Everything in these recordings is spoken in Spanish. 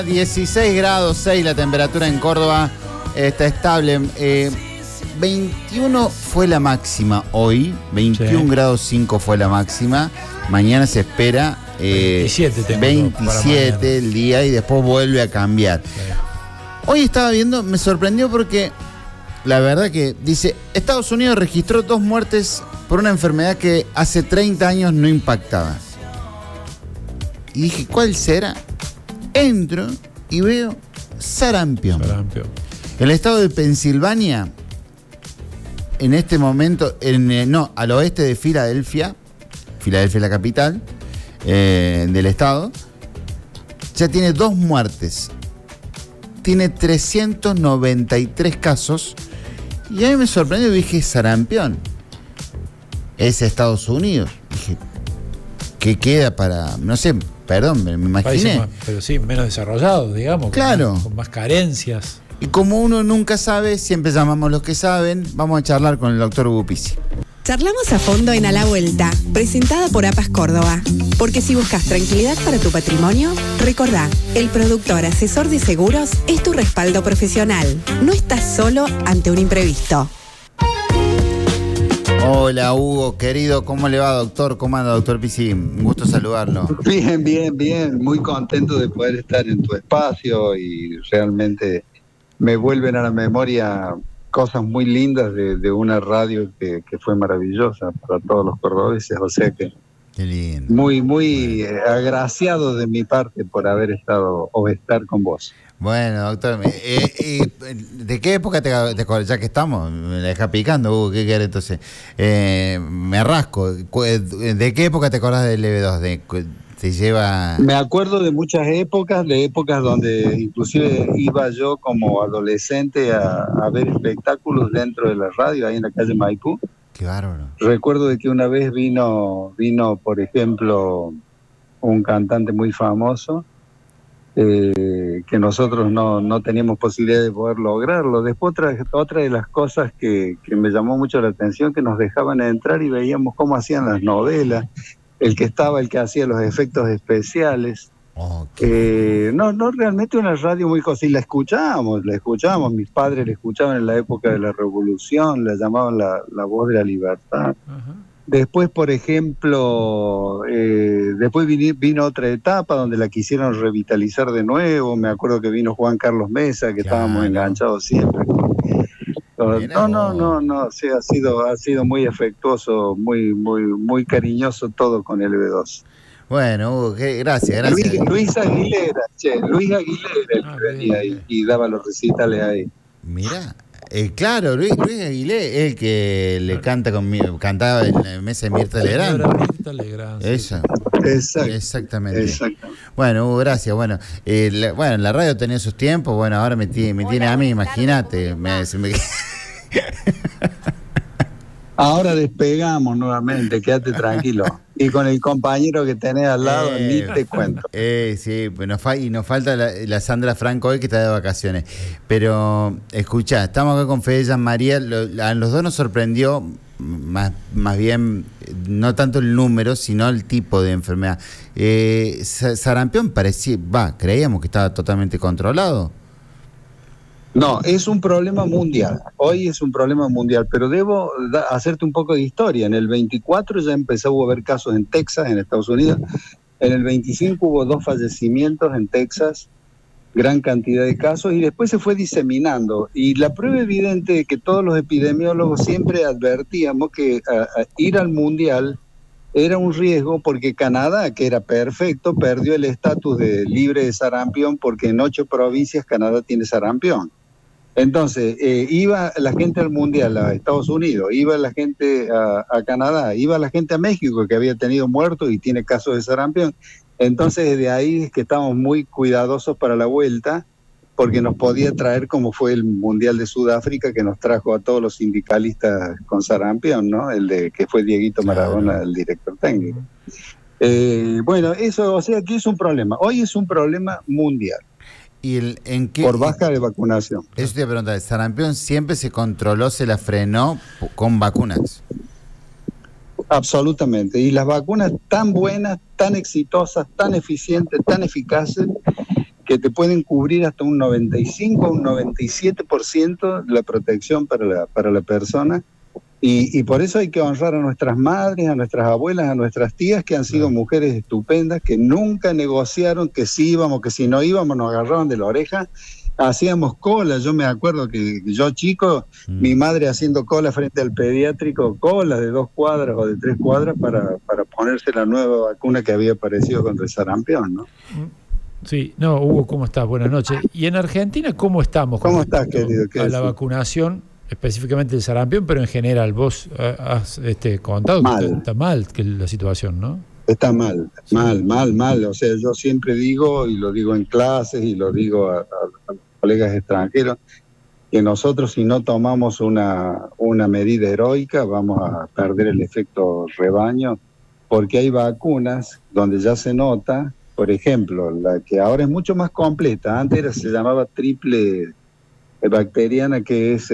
16 grados 6 la temperatura en Córdoba, está estable. 21 fue la máxima hoy, 21 grados 5 fue la máxima. Mañana se espera 27 el día y después vuelve a cambiar. Hoy estaba viendo, me sorprendió porque la verdad que dice, Estados Unidos registró 2 muertes por una enfermedad que hace 30 años no impactaba. Y dije, ¿cuál será? Entro y veo sarampión. El estado de Pensilvania, en este momento, al oeste de Filadelfia la capital del estado, ya tiene 2 muertes. Tiene 393 casos. Y a mí me sorprendió y dije, sarampión. Es Estados Unidos. Dije, ¿qué queda para...? No sé, perdón, me imaginé. Países pero sí, menos desarrollados, digamos. Claro. Con más carencias. Y como uno nunca sabe, siempre llamamos a los que saben. Vamos a charlar con el doctor Hugo Pizzi. Charlamos a fondo en A la Vuelta, presentada por APAS Córdoba. Porque si buscas tranquilidad para tu patrimonio, recordá, el productor asesor de seguros es tu respaldo profesional. No estás solo ante un imprevisto. Hola Hugo, querido, ¿cómo le va, doctor? ¿Cómo anda, doctor Pizzi? Un gusto saludarlo. Bien. Muy contento de poder estar en tu espacio y realmente me vuelven a la memoria cosas muy lindas de una radio que fue maravillosa para todos los cordobeses, o sea que qué lindo. Muy agraciado de mi parte por haber estado o estar con vos. Bueno, doctor, ¿de qué época te acordás? Ya que estamos, me la deja picando, Hugo, ¿qué querés entonces? Me rasco. ¿De qué época te acordás del LB2? ¿Te lleva...? Me acuerdo de muchas épocas, donde inclusive iba yo como adolescente a ver espectáculos dentro de la radio, ahí en la calle Maipú. Qué bárbaro. Recuerdo de que una vez vino, por ejemplo, un cantante muy famoso, que nosotros no teníamos posibilidad de poder lograrlo. Después otra de las cosas que me llamó mucho la atención, que nos dejaban entrar y veíamos cómo hacían las novelas, el que hacía los efectos especiales. No, realmente una radio muy cosa, y la escuchábamos, mis padres la escuchaban en la época de la Revolución, la llamaban la voz de la libertad. Uh-huh. Después, por ejemplo, vino otra etapa donde la quisieron revitalizar de nuevo. Me acuerdo que vino Juan Carlos Mesa, que estábamos enganchados siempre. No, sí, ha sido muy afectuoso, muy cariñoso todo con el B2. Bueno, Hugo, gracias. Luis Aguilera, el que venía ahí y daba los recitales ahí. Mirá. Claro, Luis Aguilé, el que le cantaba en la mesa de Mirta Legrand. Eso. Exactamente. Bueno, Hugo, gracias. Bueno, la radio tenía sus tiempos, bueno, ahora me tiene a mí, imagínate. Ahora despegamos nuevamente, quédate tranquilo. Y con el compañero que tenés al lado, ni te cuento. Sí, pues nos falta la Sandra Franco hoy, que está de vacaciones. Pero, escuchá, estamos acá con Fede María. A los dos nos sorprendió, más bien, no tanto el número, sino el tipo de enfermedad. Sarampión creíamos que estaba totalmente controlado. No, es un problema mundial. Hoy es un problema mundial, pero debo hacerte un poco de historia. En el 24 ya empezó a haber casos en Texas, en Estados Unidos. En el 25 hubo 2 fallecimientos en Texas, gran cantidad de casos, y después se fue diseminando. Y la prueba evidente de que todos los epidemiólogos siempre advertíamos que ir al mundial era un riesgo, porque Canadá, que era perfecto, perdió el estatus de libre de sarampión, porque en 8 provincias Canadá tiene sarampión. Entonces, iba la gente al mundial a Estados Unidos, iba la gente a Canadá, iba la gente a México, que había tenido muertos y tiene casos de sarampión. Entonces, de ahí es que estamos muy cuidadosos para la vuelta, porque nos podía traer, como fue el Mundial de Sudáfrica, que nos trajo a todos los sindicalistas con sarampión, ¿no? Que fue Dieguito Maradona, el director técnico. Bueno, eso, o sea, que es un problema. Hoy es un problema mundial. Por baja de vacunación. Eso te iba a preguntar, ¿el sarampión siempre se controló, se la frenó con vacunas? Absolutamente. Y las vacunas tan buenas, tan exitosas, tan eficientes, tan eficaces, que te pueden cubrir hasta un 95 o un 97% la protección para la persona. Y por eso hay que honrar a nuestras madres, a nuestras abuelas, a nuestras tías, que han sido mujeres estupendas, que nunca negociaron que si íbamos, que si no íbamos, nos agarraban de la oreja. Hacíamos cola, yo me acuerdo que yo chico, mi madre haciendo cola frente al pediátrico, cola de 2 cuadras o de 3 cuadras para ponerse la nueva vacuna que había aparecido contra el sarampión, ¿no? Sí, no, Hugo, ¿cómo estás? Buenas noches. ¿Y en Argentina cómo estamos? ¿Cómo estás, querido? A la vacunación, específicamente del sarampión, pero en general, vos has contado que está mal que la situación, ¿no? Está mal. O sea, yo siempre digo, y lo digo en clases, y lo digo a colegas extranjeros, que nosotros si no tomamos una medida heroica vamos a perder el efecto rebaño, porque hay vacunas donde ya se nota, por ejemplo, la que ahora es mucho más completa, antes se llamaba triple bacteriana, que es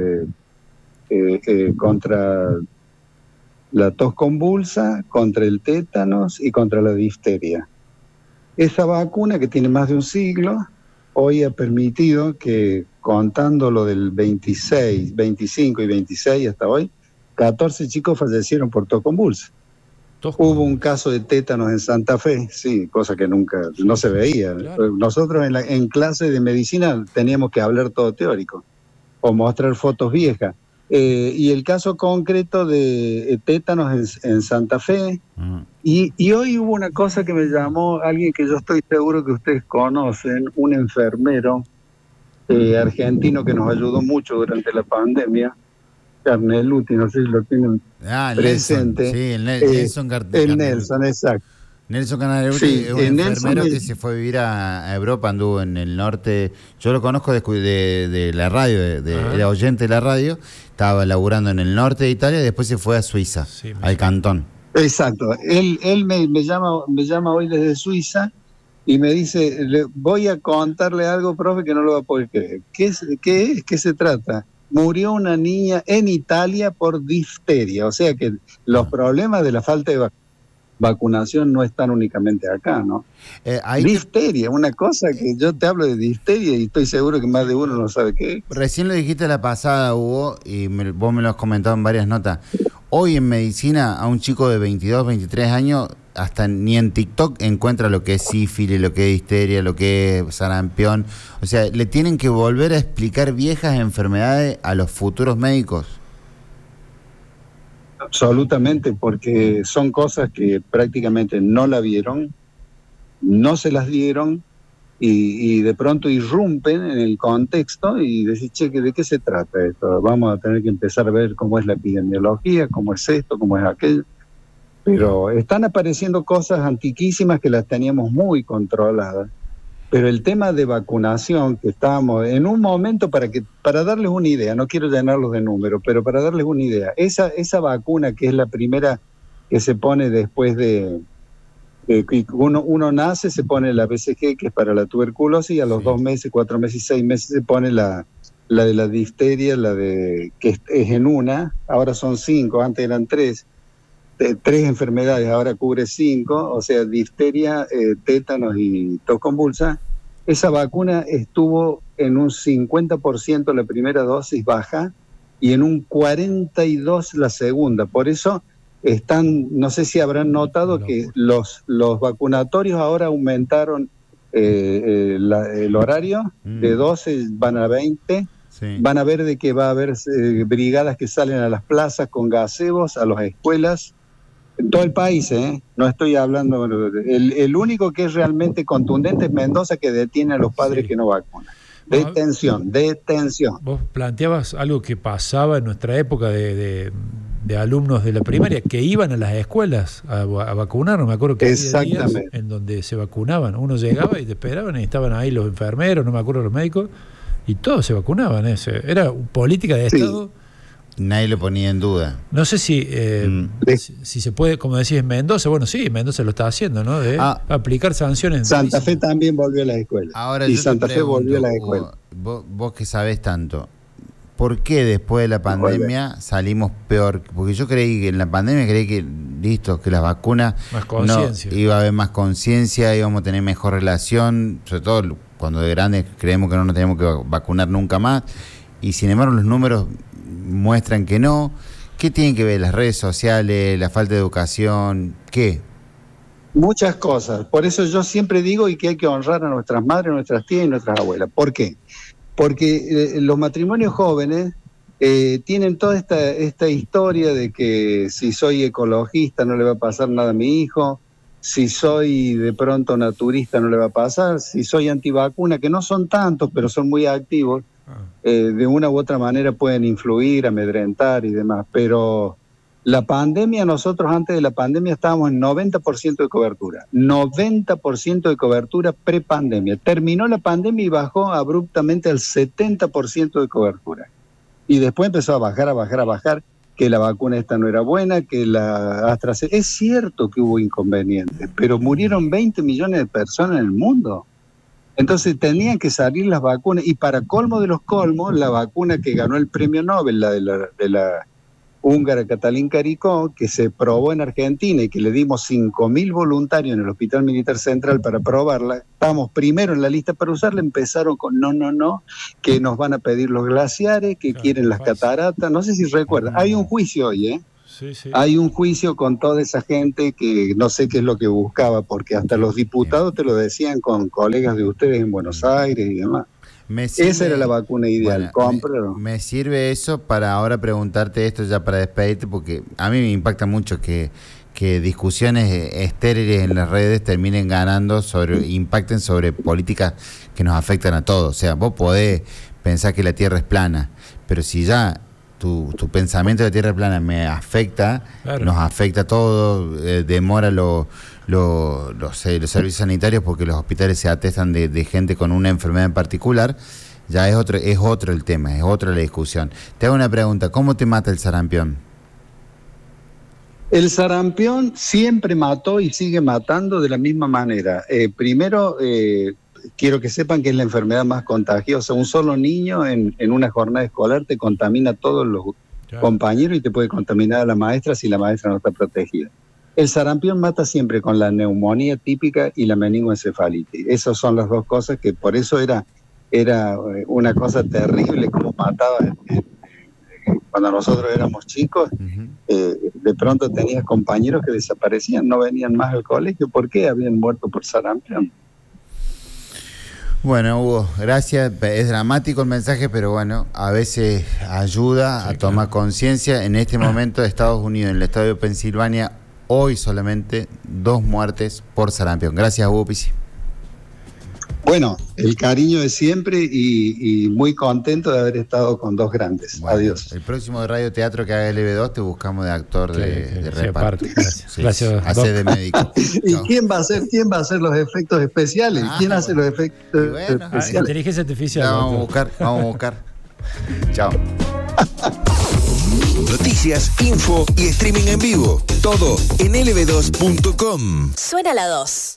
contra la tos convulsa, contra el tétanos y contra la difteria. Esa vacuna, que tiene más de un siglo, hoy ha permitido que, contando lo del 26, 25 y 26 hasta hoy, 14 chicos fallecieron por tos convulsa. Hubo un caso de tétanos en Santa Fe, sí, cosa que nunca, no se veía. Claro. Nosotros en clase de medicina teníamos que hablar todo teórico o mostrar fotos viejas. Y el caso concreto de tétanos en Santa Fe. Y hoy hubo una cosa que me llamó alguien que yo estoy seguro que ustedes conocen, un enfermero argentino que nos ayudó mucho durante la pandemia, Carneluti, no sé si lo tienen presente. Sí, el Nelson Nelson, exacto. Nelson Carneluti, sí, es un enfermero que se fue a vivir a Europa, anduvo en el norte. Yo lo conozco de la radio, era oyente de la radio, estaba laburando en el norte de Italia y después se fue a Suiza, al Cantón. Exacto, él me llama hoy desde Suiza y me dice, voy a contarle algo, profe, que no lo va a poder creer. ¿Qué se trata? Murió una niña en Italia por difteria, o sea que los problemas de la falta de vacunación no están únicamente acá, ¿no? Difteria, una cosa que yo te hablo de difteria y estoy seguro que más de uno no sabe qué es. Recién lo dijiste la pasada, Hugo, y vos me lo has comentado en varias notas. Hoy en medicina a un chico de 22, 23 años, hasta ni en TikTok encuentra lo que es sífilis, lo que es difteria, lo que es sarampión. O sea, le tienen que volver a explicar viejas enfermedades a los futuros médicos. Absolutamente, porque son cosas que prácticamente no la vieron, no se las dieron y de pronto irrumpen en el contexto y decís, che, ¿de qué se trata esto? Vamos a tener que empezar a ver cómo es la epidemiología, cómo es esto, cómo es aquello. Pero están apareciendo cosas antiquísimas que las teníamos muy controladas. Pero el tema de vacunación, que estábamos en un momento, para darles una idea, no quiero llenarlos de números, pero para darles una idea, esa vacuna que es la primera que se pone después de uno nace, se pone la BCG, que es para la tuberculosis, y a los 2 meses, 4 meses y 6 meses se pone la de la difteria, que es en una, ahora son 5, antes eran 3. 3 enfermedades, ahora cubre 5, o sea, difteria, tétanos y tos convulsa. Esa vacuna estuvo en un 50% la primera dosis baja y en un 42% la segunda. Por eso no sé si habrán notado que los vacunatorios ahora aumentaron el horario, de 12 van a 20. Sí. Van a ver de que va a haber brigadas que salen a las plazas con gazebos, a las escuelas, en todo el país, no estoy hablando, el único que es realmente contundente es Mendoza, que detiene a los padres que no vacunan. Detención. Vos planteabas algo que pasaba en nuestra época de alumnos de la primaria que iban a las escuelas a vacunar, no me acuerdo que había días en donde se vacunaban, uno llegaba y te esperaban y estaban ahí los enfermeros, no me acuerdo los médicos, y todos se vacunaban. Era política de Estado. Nadie lo ponía en duda. No sé si se puede, como decís, en Mendoza. Bueno, sí, Mendoza lo está haciendo, ¿no? De aplicar sanciones. Santa Fe también volvió a la escuela. Ahora y Santa Fe volvió a la escuela. Vos que sabés tanto, ¿por qué después de la pandemia salimos peor? Porque yo creí que en la pandemia listo, que las vacunas iba a haber más conciencia, íbamos a tener mejor relación, sobre todo cuando de grandes creemos que no nos tenemos que vacunar nunca más, y sin embargo los números muestran que no. ¿Qué tienen que ver las redes sociales, la falta de educación? ¿Qué? Muchas cosas. Por eso yo siempre digo y que hay que honrar a nuestras madres, nuestras tías y nuestras abuelas. ¿Por qué? Porque los matrimonios jóvenes tienen toda esta historia de que si soy ecologista no le va a pasar nada a mi hijo, si soy de pronto naturista no le va a pasar, si soy antivacuna, que no son tantos, pero son muy activos, de una u otra manera pueden influir, amedrentar y demás. Pero la pandemia, nosotros antes de la pandemia estábamos en 90% de cobertura. 90% de cobertura prepandemia. Terminó la pandemia y bajó abruptamente al 70% de cobertura. Y después empezó a bajar, que la vacuna esta no era buena, que la AstraZeneca... Es cierto que hubo inconvenientes, pero murieron 20 millones de personas en el mundo. Entonces tenían que salir las vacunas, y para colmo de los colmos, la vacuna que ganó el premio Nobel, la de la húngara Katalin Karikó, que se probó en Argentina y que le dimos 5.000 voluntarios en el Hospital Militar Central para probarla, estábamos primero en la lista para usarla, empezaron con no, que nos van a pedir los glaciares, que quieren las cataratas, no sé si recuerdan, hay un juicio hoy, Sí. Hay un juicio con toda esa gente que no sé qué es lo que buscaba, porque hasta los diputados te lo decían con colegas de ustedes en Buenos Aires y demás. Esa era la vacuna ideal. Bueno, me sirve eso para ahora preguntarte esto ya para despedirte, porque a mí me impacta mucho que discusiones estériles en las redes terminen ganando, impacten sobre políticas que nos afectan a todos. O sea, vos podés pensar que la Tierra es plana, pero si ya tu pensamiento de la Tierra plana me afecta, claro, nos afecta a todos, demora los servicios sanitarios porque los hospitales se atestan de gente con una enfermedad en particular, ya es otro el tema, es otra la discusión. Te hago una pregunta, ¿cómo te mata el sarampión? El sarampión siempre mató y sigue matando de la misma manera. Primero, quiero que sepan que es la enfermedad más contagiosa. Un solo niño en una jornada escolar te contamina a todos los compañeros y te puede contaminar a la maestra si la maestra no está protegida. El sarampión mata siempre con la neumonía típica y la meningoencefalitis. Esas son las dos cosas que por eso era una cosa terrible como mataba cuando nosotros éramos chicos. De pronto tenías compañeros que desaparecían, no venían más al colegio. ¿Por qué? Habían muerto por sarampión. Bueno, Hugo, gracias. Es dramático el mensaje, pero bueno, a veces ayuda a tomar conciencia. En este momento, Estados Unidos, en el estado de Pensilvania, hoy solamente 2 muertes por sarampión. Gracias, Hugo Pizzi. Bueno, el cariño de siempre y muy contento de haber estado con 2 grandes. Bueno, adiós. El próximo de Radio Teatro que haga LB2 te buscamos de actor de reparto. Gracias. Sí, gracias. Hace de médico. ¿Y quién va a hacer los efectos especiales? ¿Quién hace los efectos especiales? Inteligencia artificial. Vamos a buscar. Chao. Noticias, info y streaming en vivo. Todo en lb2.com. Suena la 2.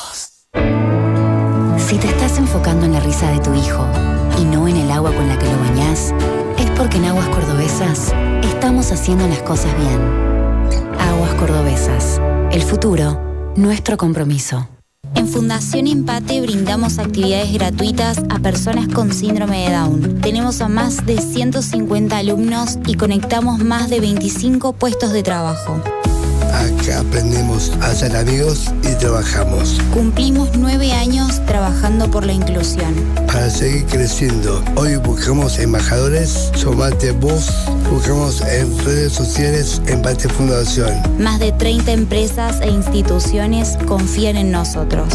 Si te estás enfocando en la risa de tu hijo y no en el agua con la que lo bañás, es porque en Aguas Cordobesas estamos haciendo las cosas bien. Aguas Cordobesas. El futuro, nuestro compromiso. En Fundación Empate brindamos actividades gratuitas a personas con síndrome de Down. Tenemos a más de 150 alumnos y conectamos más de 25 puestos de trabajo. Acá aprendemos a ser amigos y trabajamos. Cumplimos 9 años trabajando por la inclusión. Para seguir creciendo, hoy buscamos embajadores, sumate vos, buscamos en redes sociales Empate Fundación. Más de 30 empresas e instituciones confían en nosotros.